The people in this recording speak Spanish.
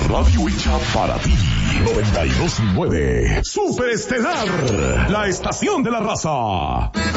radio hecha para ti. 92.9 Superestelar, la estación de la raza.